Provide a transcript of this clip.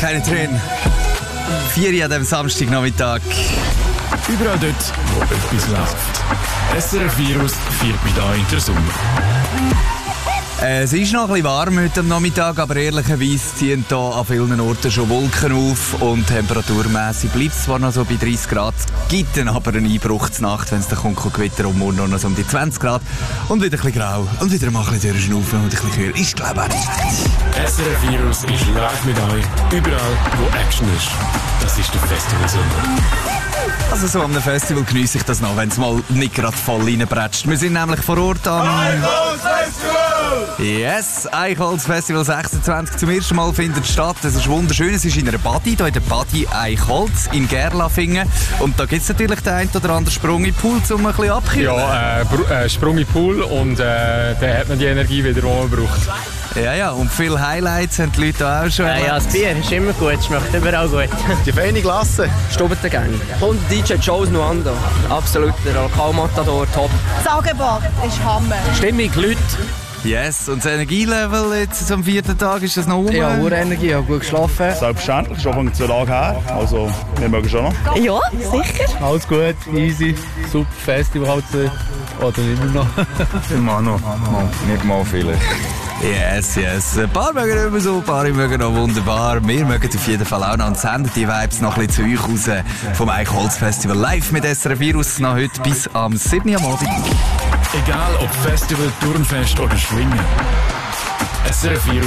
keine Tränen. 4 Uhr an diesem Samstagnachmittag. Überall dort, wo etwas läuft. SRF Virus feiert mit euch in der Sonne. Es ist noch ein bisschen warm heute am Nachmittag, aber ehrlicherweise ziehen hier an vielen Orten schon Wolken auf und temperaturmässig bleibt es zwar noch so bei 30 Grad, gibt dann aber einen Einbruch zur Nacht, wenn es dann kommt, Gewitter und morgen noch so um die 20 Grad und wieder ein bisschen grau und wieder mal ein bisschen durchschnaufen und ein bisschen kühl. Ist glaube ich auch nicht schlecht. SRF Virus ist live mit euch, überall wo Action ist. Das ist der Festival Sommer. Also so an einem Festival geniesse ich das noch, wenn es mal nicht gerade voll reinbretscht. Wir sind nämlich vor Ort am Yes, Eichholz-Festival 26 zum ersten Mal findet statt. Es ist wunderschön, es ist in einer Badi, hier in der Badi Eichholz in Gerlafingen. Und da gibt es natürlich den einen oder anderen Sprung in den Pool, um ein bisschen abzukühlen. Ja, Sprung in den Pool und dann hat man die Energie wieder, die man braucht. Ja, und viele Highlights haben die Leute auch schon erlebt. Ja, das Bier ist immer gut, schmeckt überall gut. Die feine Klasse. Stubbentengang. Und DJ Joe's Nuando. Absolut, der Lokalmatador, top. Das Angebot ist Hammer. Stimmung, Leute. Yes, und das Energielevel jetzt am 4. Tag, ist das noch um? Ja, Urenergie, ich habe gut geschlafen. Selbstverständlich, schon von 2 Tagen her. Also, wir mögen schon noch. Ja, sicher. Alles gut, easy, super Festival halt, oder immer noch. Immer noch. Nicht mal vielleicht. Yes. Ein paar mögen immer so, ein paar mögen noch wunderbar. Wir mögen auf jeden Fall auch noch und senden die Vibes noch ein bisschen zu euch raus vom Eichholz Festival live mit SRF Virus noch heute bis am 7. Uhr am Abend. Egal ob Festival, Turnfest oder Schwingen. SRF Virus